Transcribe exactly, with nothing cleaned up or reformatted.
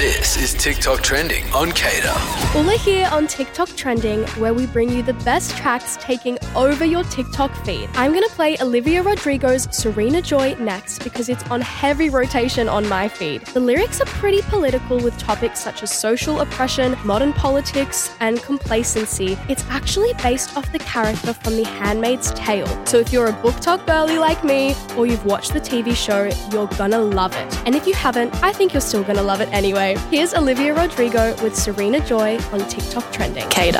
This is TikTok Trending on Cater. Ula here on TikTok Trending, where we bring you the best tracks taking over your TikTok feed. I'm going to play Olivia Rodrigo's Serena Joy next because it's on heavy rotation on my feed. The lyrics are pretty political with topics such as social oppression, modern politics, and complacency. It's actually based off the character from The Handmaid's Tale. So if you're a BookTok girly like me, or you've watched the T V show, you're gonna love it. And if you haven't, I think you're still gonna love it anyway. Here's Olivia Rodrigo with Serena Joy on TikTok Trending. Cater.